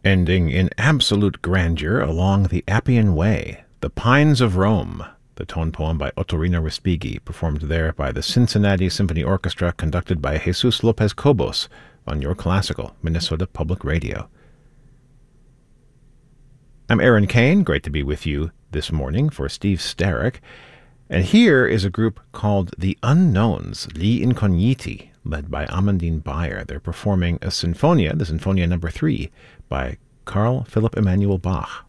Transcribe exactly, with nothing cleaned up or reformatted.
ending in absolute grandeur along the Appian Way, The Pines of Rome, the tone poem by Ottorino Respighi, performed there by the Cincinnati Symphony Orchestra, conducted by Jesus Lopez Cobos on Your Classical, Minnesota Public Radio. I'm Aaron Kane, great to be with you this morning for Steve Starrick, and here is a group called The Unknowns, Gli Incogniti, led by Amandine Bayer. They're performing a sinfonia, the Sinfonia number three, by Carl Philipp Emanuel Bach.